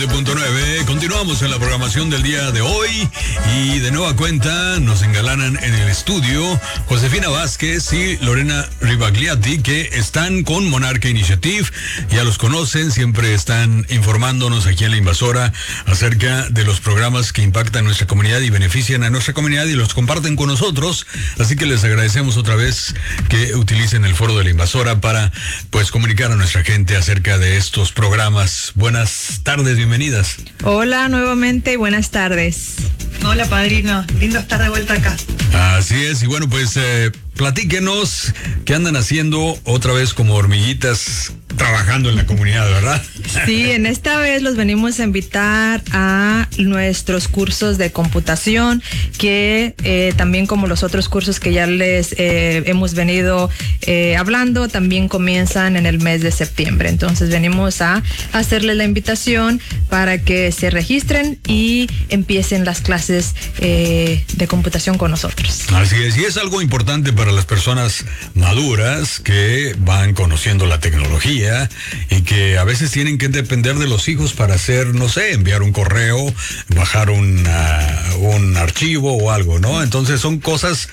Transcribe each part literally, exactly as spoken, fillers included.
Punto nueve. Continuamos en la programación del día de hoy y de nueva cuenta nos engalanan en el estudio Josefina Vázquez y Lorena Rivagliati, que están con Monarca Initiative. Ya los conocen, siempre están informándonos aquí en La Invasora acerca de los programas que impactan nuestra comunidad y benefician a nuestra comunidad y los comparten con nosotros. Así que les agradecemos otra vez que utilicen el foro de La Invasora para pues comunicar a nuestra gente acerca de estos programas. Buenas tardes, bienvenidos. Hola nuevamente y buenas tardes. Hola padrino, lindo estar de vuelta acá. Así es, y bueno pues eh, platíquenos qué andan haciendo otra vez como hormiguitas trabajando en la comunidad, ¿verdad? Sí, en esta vez los venimos a invitar a nuestros cursos de computación, que eh, también como los otros cursos que ya les eh, hemos venido eh, hablando, también comienzan en el mes de septiembre. Entonces venimos a hacerles la invitación para que se registren y empiecen las clases eh, de computación con nosotros. Así es, y es algo importante para las personas maduras que van conociendo la tecnología y que a veces tienen que depender de los hijos para hacer, no sé, enviar un correo, bajar una, un archivo o algo, ¿no? Entonces son cosas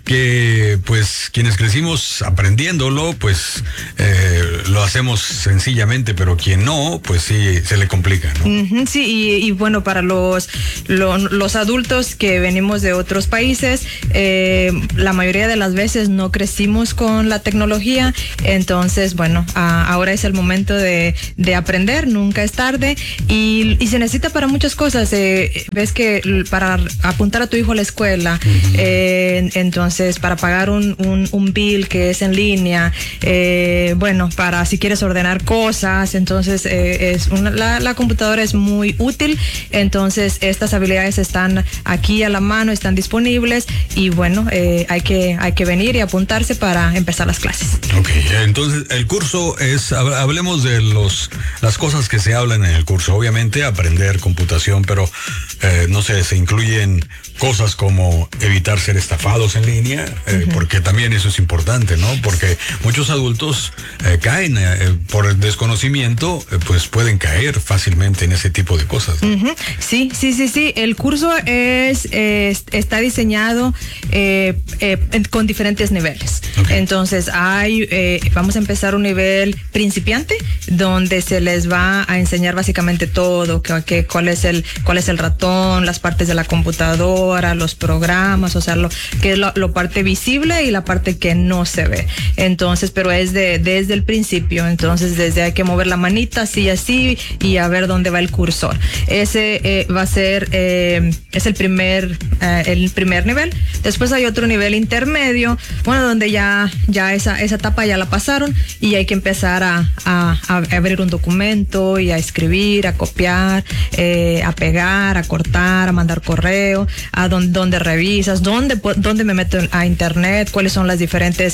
que, pues, quienes crecimos aprendiéndolo, pues, eh, lo hacemos sencillamente, pero quien no, pues sí, se le complica, ¿no? Uh-huh, sí, y, y bueno, para los, lo, los adultos que venimos de otros países, eh, la mayoría de las veces no crecimos con la tecnología, entonces, bueno, a, ahora es el momento de, de aprender, nunca es tarde, y, y se necesita para muchas cosas. Eh, ves que para apuntar a tu hijo a la escuela, uh-huh. eh, entonces para pagar un, un, un bill que es en línea, eh, bueno, para si quieres ordenar cosas, entonces eh, es una, la, la computadora es muy útil, entonces estas habilidades están aquí a la mano, están disponibles y bueno, eh, hay que, hay que venir y apuntarse para empezar las clases. Ok, entonces el curso es, hablemos de los las cosas que se hablan en el curso. Obviamente aprender computación, pero eh, no sé, se incluyen cosas como evitar ser estafados en línea, eh, uh-huh. porque también eso es importante, ¿no? Porque muchos adultos eh, caen eh, por el desconocimiento, eh, pues pueden caer fácilmente en ese tipo de cosas, ¿no? Uh-huh. Sí, sí, sí, sí. El curso es, eh, está diseñado eh, eh, con diferentes niveles. Okay. Entonces hay, eh, vamos a empezar un nivel principiante, donde se les va a enseñar básicamente todo, que, que cuál es el, cuál es el ratón, las partes de la computadora, los programas, o sea, lo que es lo, lo parte visible y la parte que no se ve. Entonces, pero es de, desde el principio, entonces desde hay que mover la manita así así y a ver dónde va el cursor. Ese eh, va a ser, eh, es el primer, eh, el primer nivel. Después hay otro nivel intermedio, bueno, donde ya, ya esa, esa etapa ya la pasaron y hay que empezar a, a, a abrir un documento y a escribir, a copiar, eh, a pegar, a cortar, a mandar correo, a dónde, dónde revisas, dónde, dónde me meto a internet, cuáles son las diferentes,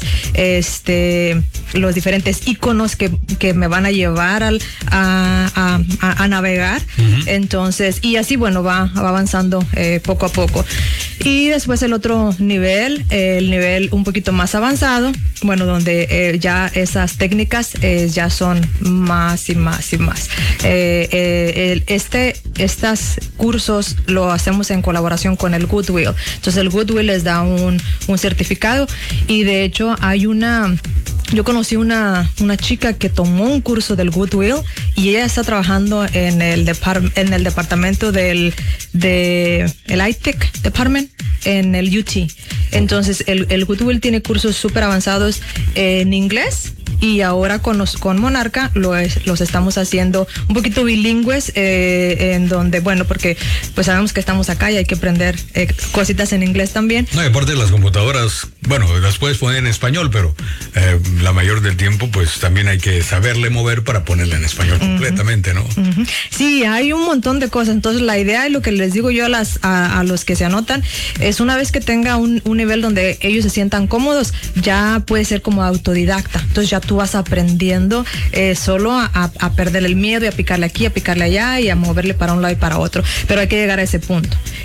este, los diferentes iconos que, que me van a llevar al, a, a, a navegar. Uh-huh. Entonces, y así, bueno, va, va avanzando eh, poco a poco. Y después el otro nivel, eh, el nivel un poquito más avanzado, bueno, donde eh, ya esas técnicas eh, ya son más y más y más. Eh, eh, el, este, estos cursos lo hacemos en colaboración con el Goodwill. Entonces el Goodwill les da un, un certificado y de hecho hay una... Yo conocí una, una chica que tomó un curso del Goodwill y ella está trabajando en el, depart, en el departamento del de, el I T E C Department en el U T. Entonces el, el Goodwill tiene cursos súper avanzados en inglés y ahora con, los, con Monarca lo es, los estamos haciendo un poquito bilingües, eh, en donde, bueno, porque pues sabemos que estamos acá y hay que aprender eh, cositas en inglés también. No, y aparte de las computadoras, bueno, las puedes poner en español, pero eh, la mayor del tiempo pues también hay que saberle mover para ponerla en español uh-huh. completamente, ¿no? Uh-huh. Sí, hay un montón de cosas. Entonces la idea y lo que les digo yo a, las, a, a los que se anotan es una vez que tenga un, un nivel donde ellos se sientan cómodos, ya puede ser como autodidacta. Entonces ya tú vas aprendiendo eh, solo a, a perder el miedo y a picarle aquí, a picarle allá y a moverle para un lado y para otro. Pero hay que llegar a ese punto.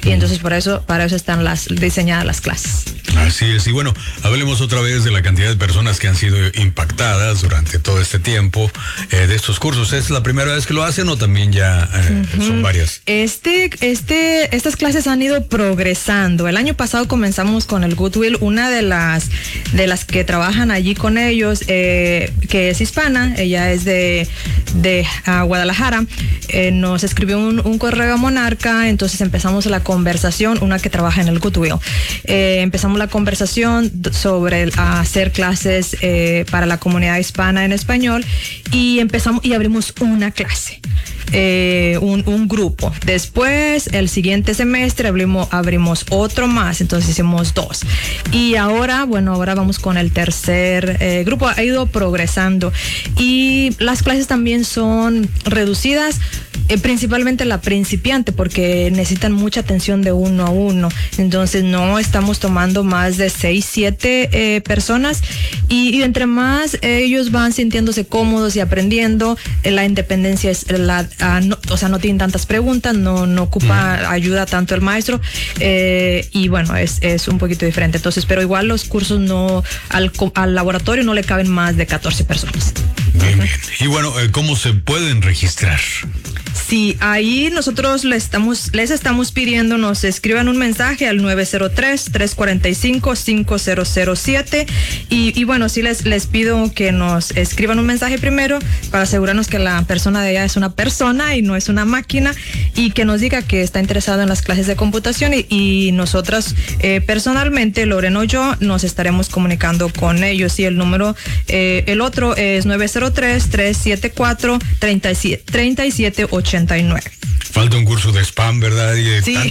Y entonces por eso, para eso están las diseñadas las clases. Así es, y bueno, hablemos otra vez de la cantidad de personas que han sido impactadas durante todo este tiempo eh, de estos cursos. ¿Es la primera vez que lo hacen o también ya eh, uh-huh. son varias? Este, este, estas clases han ido progresando. El año pasado comenzamos con el Goodwill. Una de las, de las que trabajan allí con ellos, eh, que es hispana, ella es de, de uh, Guadalajara, eh, nos escribió un, un correo a Monarca, entonces empezamos la conversación, una que trabaja en el Goodwill. Eh, empezamos la conversación sobre el, hacer clases eh, para la comunidad hispana en español y empezamos y abrimos una clase. Eh, un, un grupo. Después, el siguiente semestre abrimos, abrimos otro más, entonces hicimos dos. Y ahora, bueno, ahora vamos con el tercer eh, grupo. Ha ido progresando y las clases también son reducidas, eh, principalmente la principiante, porque necesitan mucha atención de uno a uno. Entonces no estamos tomando más de seis, siete eh, personas y, y entre más eh, ellos van sintiéndose cómodos y aprendiendo, eh, la independencia es la Uh, no, o sea, no tienen tantas preguntas, no, no ocupa mm. ayuda tanto el maestro eh, y bueno, es, es un poquito diferente. Entonces, pero igual los cursos no, al, al laboratorio no le caben más de catorce personas. Bien, bien. Y bueno, ¿cómo se pueden registrar? Sí, ahí nosotros les estamos, les estamos pidiendo nos escriban un mensaje al nueve cero tres, tres cuatro cinco, cinco cero cero siete y, y bueno, sí les, les pido que nos escriban un mensaje primero para asegurarnos que la persona de allá es una persona y no es una máquina y que nos diga que está interesado en las clases de computación y, y nosotras eh, personalmente, Lorena o yo, nos estaremos comunicando con ellos y el número, eh, el otro es nueve cero tres, tres siete cuatro, tres siete ocho nueve. Falta un curso de spam, ¿verdad? Y sí.